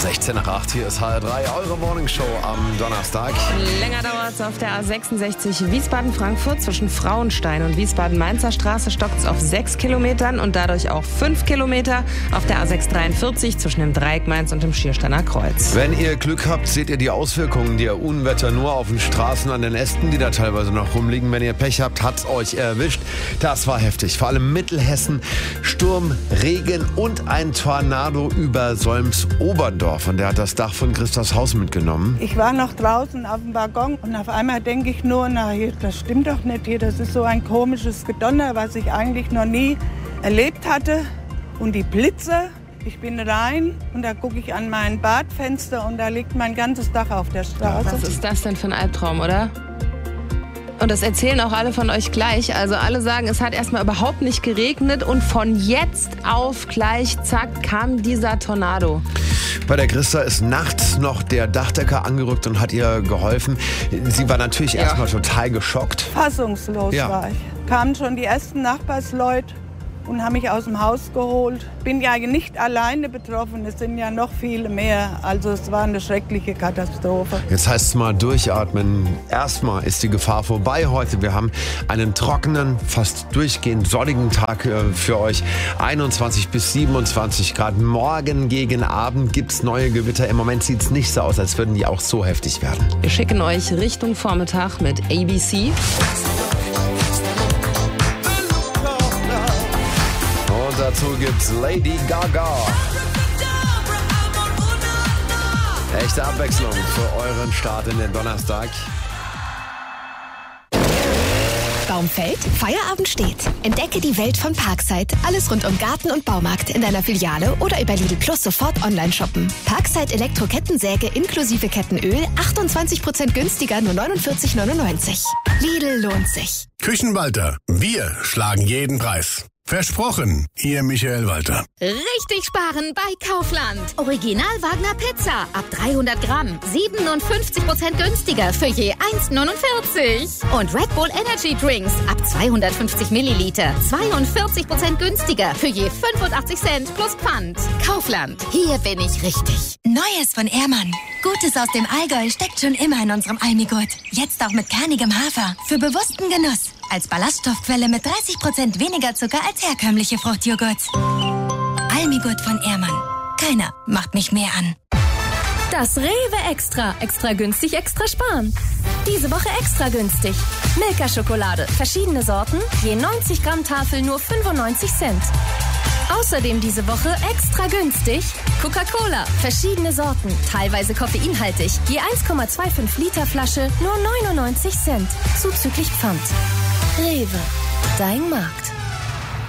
16 nach 8, hier ist HR3, eure Morningshow am Donnerstag. Länger dauert es auf der A66 Wiesbaden-Frankfurt zwischen Frauenstein und Wiesbaden-Mainzer Straße, stockt es auf 6 Kilometern und dadurch auch 5 Kilometer auf der A643 zwischen dem Dreieck Mainz und dem Schiersteiner Kreuz. Wenn ihr Glück habt, seht ihr die Auswirkungen der Unwetter nur auf den Straßen an den Ästen, die da teilweise noch rumliegen. Wenn ihr Pech habt, hat's euch erwischt. Das war heftig. Vor allem Mittelhessen, Sturm, Regen und ein Tornado über Solms-Oberndorf. Und der hat das Dach von Christas Haus mitgenommen. Ich war noch draußen auf dem Balkon und auf einmal denke ich nur, na, hier, das stimmt doch nicht hier. Das ist so ein komisches Gedonner, was ich eigentlich noch nie erlebt hatte. Und die Blitze, ich bin rein und da gucke ich an mein Badfenster und da liegt mein ganzes Dach auf der Straße. Was ist das denn für ein Albtraum, oder? Und das erzählen auch alle von euch gleich. Also alle sagen, es hat erstmal überhaupt nicht geregnet und von jetzt auf gleich, zack, kam dieser Tornado. Bei der Christa ist nachts noch der Dachdecker angerückt und hat ihr geholfen. Sie war natürlich erstmal total geschockt. Fassungslos war ich. Kamen schon die ersten Nachbarsleute und haben mich aus dem Haus geholt. Bin ja nicht alleine betroffen, es sind ja noch viele mehr. Also es war eine schreckliche Katastrophe. Jetzt heißt es mal durchatmen. Erstmal ist die Gefahr vorbei heute. Wir haben einen trockenen, fast durchgehend sonnigen Tag für euch. 21 bis 27 Grad. Morgen gegen Abend gibt es neue Gewitter. Im Moment sieht es nicht so aus, als würden die auch so heftig werden. Wir schicken euch Richtung Vormittag mit ABC. Dazu gibt's Lady Gaga. Echte Abwechslung für euren Start in den Donnerstag. Baum fällt, Feierabend steht. Entdecke die Welt von Parkside. Alles rund um Garten und Baumarkt in deiner Filiale oder über Lidl Plus sofort online shoppen. Parkside Elektro-Kettensäge inklusive Kettenöl 28% günstiger, nur 49,99. Lidl lohnt sich. Küchenwalter, wir schlagen jeden Preis. Versprochen, Ihr Michael Walter. Richtig sparen bei Kaufland. Original Wagner Pizza ab 300 Gramm. 57% günstiger für je 1,49. Und Red Bull Energy Drinks ab 250 Milliliter. 42% günstiger für je 85 Cent plus Pfand. Kaufland, hier bin ich richtig. Neues von Ehrmann. Gutes aus dem Allgäu steckt schon immer in unserem Almigurt. Jetzt auch mit kernigem Hafer. Für bewussten Genuss. Als Ballaststoffquelle mit 30% weniger Zucker als herkömmliche Fruchtjoghurts. Almigurt von Ehrmann. Keiner macht mich mehr an. Das Rewe Extra. Extra günstig, extra sparen. Diese Woche extra günstig. Milka-Schokolade. Verschiedene Sorten. Je 90 Gramm Tafel nur 95 Cent. Außerdem diese Woche extra günstig Coca-Cola, verschiedene Sorten, teilweise koffeinhaltig, je 1,25 Liter Flasche, nur 99 Cent, zuzüglich Pfand. Rewe, dein Markt.